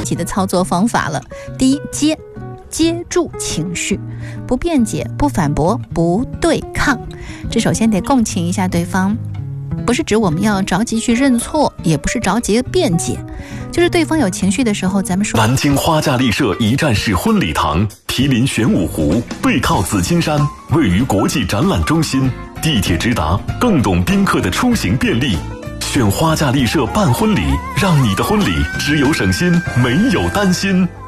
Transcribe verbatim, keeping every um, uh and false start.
体的操作方法了。第一，接接住情绪，不辩解，不反驳，不对抗。这首先得共情一下对方，不是指我们要着急去认错，也不是着急辩解，就是对方有情绪的时候，咱们说。 南京花架丽舍一站式婚礼堂，毗邻玄武湖，背靠紫金山，位于国际展览中心，地铁直达，更懂宾客的出行便利。选花架丽舍办婚礼，让你的婚礼只有省心，没有担心。